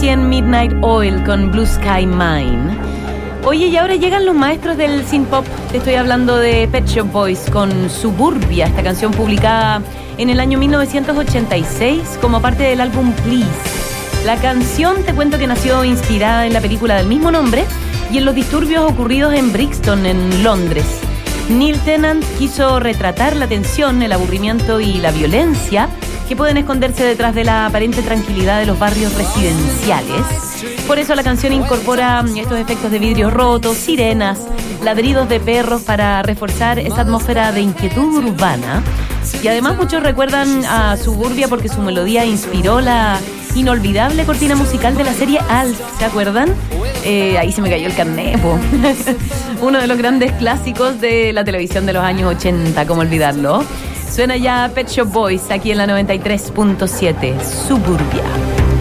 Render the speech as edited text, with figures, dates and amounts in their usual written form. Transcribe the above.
recién Midnight Oil con Blue Sky Mine. Oye, y ahora llegan los maestros del synth pop. Te estoy hablando de Pet Shop Boys con Suburbia, esta canción publicada en el año 1986 como parte del álbum Please. La canción, te cuento que nació inspirada en la película del mismo nombre y en los disturbios ocurridos en Brixton, en Londres. Neil Tennant quiso retratar la tensión, el aburrimiento y la violencia que pueden esconderse detrás de la aparente tranquilidad de los barrios residenciales. Por eso la canción incorpora estos efectos de vidrios rotos, sirenas, ladridos de perros para reforzar esa atmósfera de inquietud urbana. Y además muchos recuerdan a Suburbia porque su melodía inspiró la inolvidable cortina musical de la serie Alf, ¿se acuerdan? Ahí se me cayó el carné, po. Uno de los grandes clásicos de la televisión de los años 80, ¿cómo olvidarlo? Suena ya Pet Shop Boys aquí en la 93.7, Suburbia.